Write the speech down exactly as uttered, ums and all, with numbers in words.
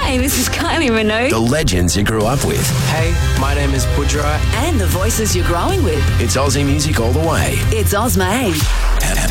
Hey, this is Kylie Minogue. The legends you grew up with. Hey, my name is Pujra. And the voices you're growing with. It's Aussie music all the way. It's Ozma.